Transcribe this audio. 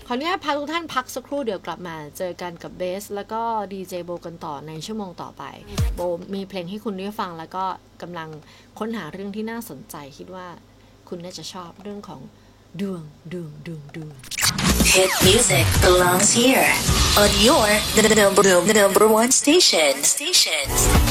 ขออนุญาตพาทุกท่านพักสักครู่เดี๋ยวกลับมาเจอกันกับเบสแล้วก็ดีเจโบกันต่อในชั่วโมงต่อไปโบมีเพลงให้คุณได้ฟังแล้วก็กำลังค้นหาเรื่องที่น่าสนใจคิดว่าคุณน่าจะชอบเรื่องของดวง Hit music belongs here on your number one station.